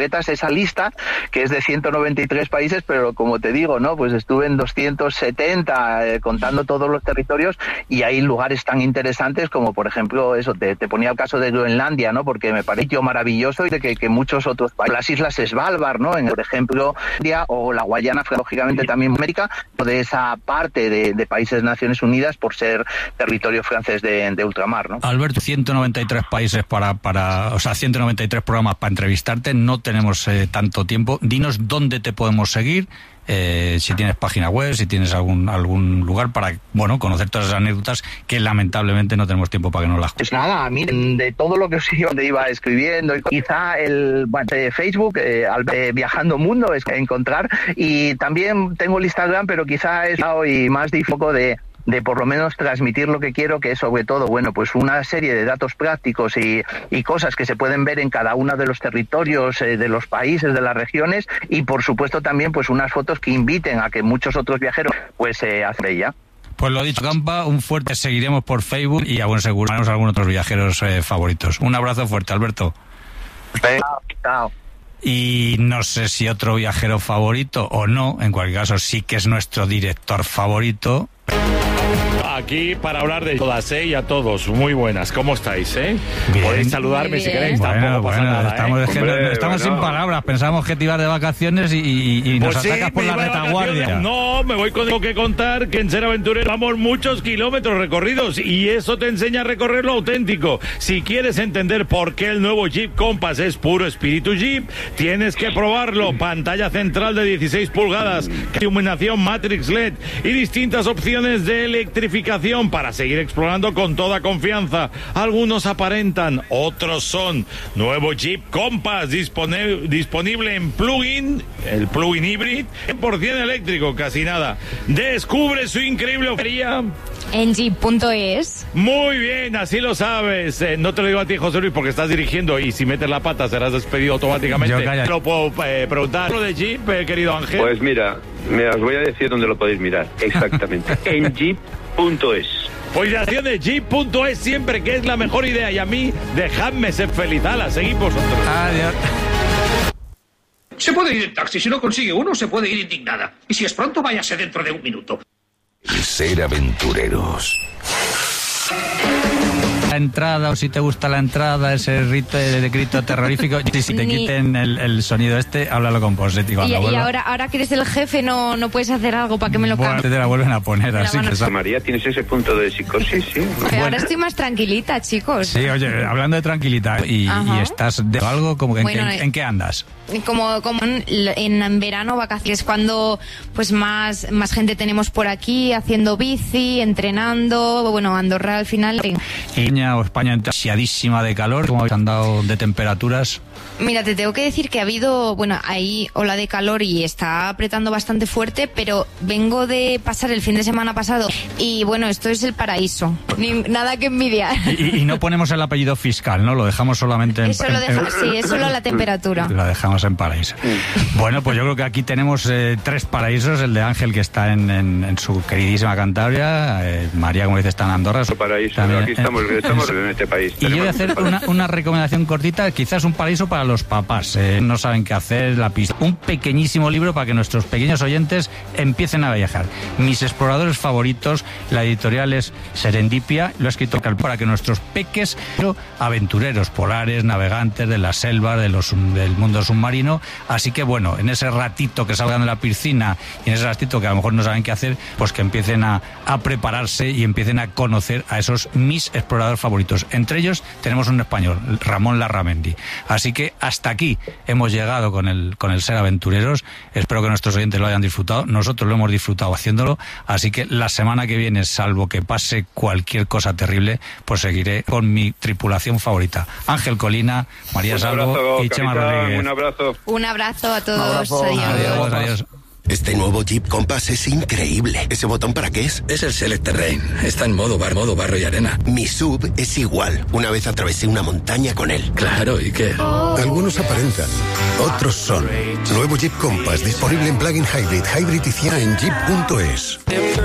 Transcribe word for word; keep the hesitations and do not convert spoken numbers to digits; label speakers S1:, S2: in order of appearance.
S1: completas esa lista, que es de ciento noventa y tres países, pero como te digo, ¿no? Pues estuve en doscientos setenta eh, contando todos los territorios, y hay lugares tan interesantes como, por ejemplo, eso, te, te ponía el caso de Groenlandia, ¿no? Porque me pareció maravilloso, y de que, que muchos otros países, las islas Svalbard, ¿no? En, por ejemplo, o la Guayana, lógicamente también América, de esa parte de, de países de Naciones Unidas por ser territorio francés de, de ultramar, ¿no?
S2: Alberto, ciento noventa y tres países para, para, o sea, ciento noventa y tres programas para entrevistarte, no tenemos eh, tanto tiempo. Dinos dónde te podemos seguir, eh, si tienes página web, si tienes algún algún lugar para, bueno, conocer todas esas anécdotas que lamentablemente no tenemos tiempo para que nos las cuentes.
S1: Pues nada, miren, de todo lo que os iba, iba escribiendo, y quizá el bueno, de Facebook, eh, eh, Viajando Mundo, es encontrar, y también tengo el Instagram, pero quizá es hoy más de foco de de por lo menos transmitir lo que quiero, que es sobre todo, bueno, pues una serie de datos prácticos y, y cosas que se pueden ver en cada uno de los territorios, eh, de los países, de las regiones, y por supuesto también pues unas fotos que inviten a que muchos otros viajeros pues eh, hacen ella.
S2: Pues lo dicho, Campa, un fuerte seguiremos por Facebook, y a buen seguro tenemos algunos otros viajeros eh, favoritos. Un abrazo fuerte, Alberto.
S1: Chao, chao.
S2: Y no sé si otro viajero favorito o no, en cualquier caso sí que es nuestro director favorito.
S3: Aquí para hablar de todas, ¿eh? Y a todos, muy buenas, ¿cómo estáis, eh?
S2: Bien.
S3: Podéis saludarme si queréis,
S2: bueno,
S3: tampoco pasa
S2: bueno,
S3: nada,
S2: estamos,
S3: ¿eh?
S2: es que
S3: Hombre,
S2: no, estamos
S3: bueno.
S2: sin palabras, pensamos que te ibas de vacaciones y, y, y nos
S3: Pues sí,
S2: atacas por
S3: me
S2: la
S3: iba de
S2: retaguardia.
S3: vacaciones. No, me voy con tengo que contar que en Ser Aventurero vamos muchos kilómetros recorridos, y eso te enseña a recorrer lo auténtico. Si quieres entender por qué el nuevo Jeep Compass es puro espíritu Jeep, tienes que probarlo. Pantalla central de dieciséis pulgadas, iluminación Matrix L E D y distintas opciones de electrificación para seguir explorando con toda confianza. Algunos aparentan, otros son. Nuevo Jeep Compass dispone, disponible en plug-in, el plug-in híbrido, cien por ciento eléctrico, casi nada. Descubre su increíble oferta
S4: en jeep punto es.
S3: Muy bien, así lo sabes. Eh, no te lo digo a ti, José Luis, porque estás dirigiendo, y si metes la pata serás despedido automáticamente.
S2: Yo, calla.
S3: Te lo puedo eh, preguntar. ¿Lo de Jeep, eh, querido Ángel?
S5: Pues mira, me os voy a decir dónde lo podéis mirar. Exactamente. En jeep punto es.
S3: Pues la acción de jeep punto es siempre, que es la mejor idea, y a mí, dejadme ser feliz. Ala, seguid vosotros.
S2: Adiós.
S6: Se puede ir en taxi, si no consigue uno, se puede ir indignada. Y si es pronto, váyase dentro de un minuto.
S7: Ser aventureros.
S2: La entrada, o si te gusta la entrada, ese rito de, de grito terrorífico, y si te
S4: Ni...
S2: quiten el, el sonido este, háblalo con Posetti cuando
S4: Y, y
S2: vuelva.
S4: ahora, ahora que eres el jefe, no, no puedes hacer algo para que me lo
S2: Bueno,
S4: cambie.
S2: te la vuelven a poner,
S4: La
S2: así
S4: mano.
S2: que...
S5: María, ¿tienes ese punto de psicosis? Sí.
S4: Pero ahora estoy más tranquilita, chicos.
S2: Sí, oye, hablando de tranquilidad, y, y estás de algo, como que
S4: Bueno,
S2: en, en, ¿en qué andas?
S4: Como, como en, en verano, vacaciones, cuando pues más, más gente tenemos por aquí haciendo bici, entrenando, bueno, Andorra al final.
S2: España o España ansiadísima de calor, ¿cómo habéis andado de temperaturas?
S4: Mira, te tengo que decir que ha habido, bueno, hay ola de calor y está apretando bastante fuerte, pero vengo de pasar el fin de semana pasado y bueno, esto es el paraíso, ni, nada que envidiar.
S2: Y, y no ponemos el apellido fiscal, ¿no? Lo dejamos solamente en...
S4: Eso lo deja, en, sí, es solo la temperatura.
S2: Lo dejamos en paraíso. Bueno, pues yo creo que aquí tenemos eh, tres paraísos, el de Ángel, que está en, en, en su queridísima Cantabria, eh, María, como dice, está en Andorra.
S5: Su paraíso,
S2: también,
S5: aquí estamos,
S2: en,
S5: estamos
S2: en,
S5: en este país.
S2: Y yo voy a hacer una, una recomendación cortita, quizás un paraíso para los papás, eh, no saben qué hacer, la pista. Un pequeñísimo libro para que nuestros pequeños oyentes empiecen a viajar. Mis exploradores favoritos, la editorial es Serendipia, lo ha escrito para que nuestros peques, aventureros polares, navegantes de las selvas, de los, del mundo submarino. Así que bueno, en ese ratito que salgan de la piscina y en ese ratito que a lo mejor no saben qué hacer, pues que empiecen a, a prepararse y empiecen a conocer a esos mis exploradores favoritos. Entre ellos tenemos un español, Ramón Larramendi. Así que hasta aquí hemos llegado con el, con el Ser Aventureros. Espero que nuestros oyentes lo hayan disfrutado. Nosotros lo hemos disfrutado haciéndolo. Así que la semana que viene, salvo que pase cualquier cosa terrible, pues seguiré con mi tripulación favorita. Ángel Colina, María Salvo y Chema Rodríguez.
S5: Un abrazo.
S4: Un abrazo a todos.
S2: Abrazo.
S4: Adiós.
S2: Adiós, adiós.
S7: Este nuevo Jeep Compass es increíble. ¿Ese botón para qué es?
S8: Es el Select Terrain. Está en modo bar, modo barro y arena.
S7: Mi sub es igual. Una vez atravesé una montaña con él.
S8: Claro, ¿y qué?
S9: Algunos aparentan, otros son. Nuevo Jeep Compass disponible en plug-in hybrid, hybrid y cien en jeep punto es.